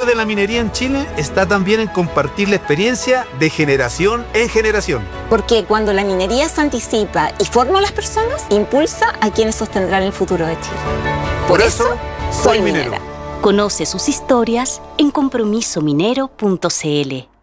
de la minería en Chile está también en compartir la experiencia de generación en generación. Porque cuando la minería se anticipa y forma a las personas, impulsa a quienes sostendrán el futuro de Chile. Por eso, soy minero. Conoce sus historias en compromisominero.cl.